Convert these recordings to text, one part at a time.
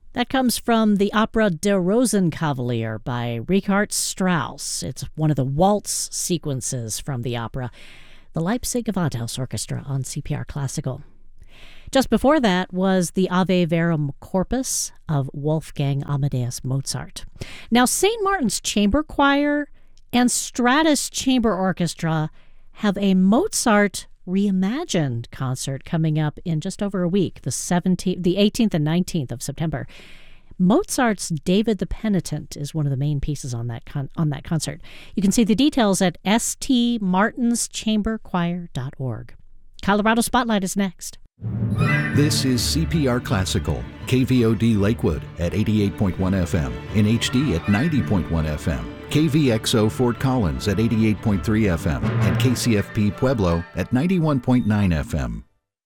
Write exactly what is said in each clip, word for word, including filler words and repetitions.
That comes from the opera Der Rosenkavalier by Richard Strauss. It's one of the waltz sequences from the opera. The Leipzig Gewandhaus Orchestra on C P R Classical. Just before that was the Ave Verum Corpus of Wolfgang Amadeus Mozart. Now, Saint Martin's Chamber Choir and Stratus Chamber Orchestra have a Mozart Reimagined concert coming up in just over a week, the seventeenth, the eighteenth and nineteenth of September. Mozart's David the Penitent is one of the main pieces on that con- on that concert. You can see the details at s t martins chamber choir dot org. Colorado Spotlight is next. This is C P R Classical, K V O D Lakewood at eighty-eight point one F M, in H D at ninety point one F M, K V X O Fort Collins at eighty-eight point three F M, and K C F P Pueblo at ninety-one point nine F M.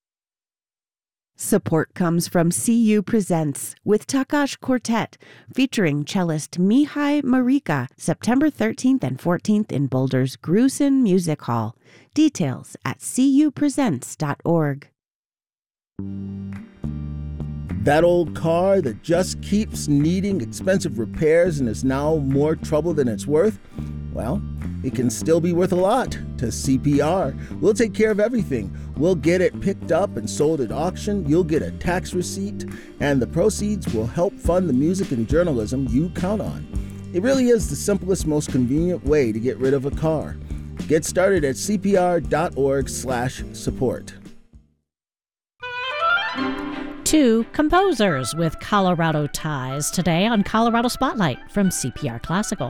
Support comes from C U Presents with Takash Quartet, featuring cellist Mihai Marika, September thirteenth and fourteenth in Boulder's Grusin Music Hall. Details at c u presents dot org. That old car that just keeps needing expensive repairs and is now more trouble than it's worth? Well, it can still be worth a lot to C P R. We'll take care of everything. We'll get it picked up and sold at auction. You'll get a tax receipt, and the proceeds will help fund the music and journalism you count on. It really is the simplest, most convenient way to get rid of a car. Get started at c p r dot org slash support. Two composers with Colorado ties today on Colorado Spotlight from C P R Classical.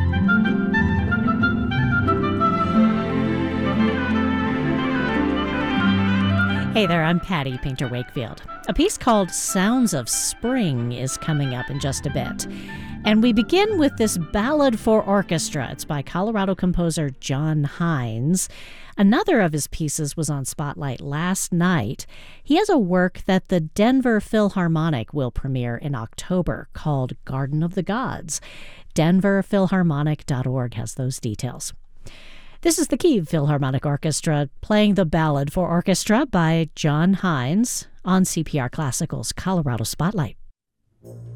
Hey there, I'm Patty Painter Wakefield. A piece called Sounds of Spring is coming up in just a bit. And we begin with this ballad for orchestra. It's by Colorado composer John Hines. Another of his pieces was on Spotlight last night. He has a work that the Denver Philharmonic will premiere in October called Garden of the Gods. denver philharmonic dot org has those details. This is the Kiev Philharmonic Orchestra playing the Ballad for Orchestra by John Hines on C P R Classical's Colorado Spotlight.